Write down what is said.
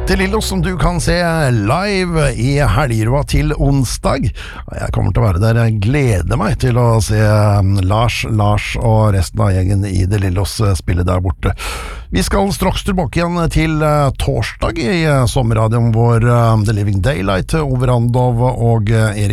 De Lillos som du kan se live i helgerua til onsdag. Jeg kommer til å være der. Jeg gleder meg til å se Lars og resten av gjengen i De Lillos spille der borte. Vi skal straks tilbake igjen til torsdag i sommerradioen vår The Living Daylight, Ove Randov og Erik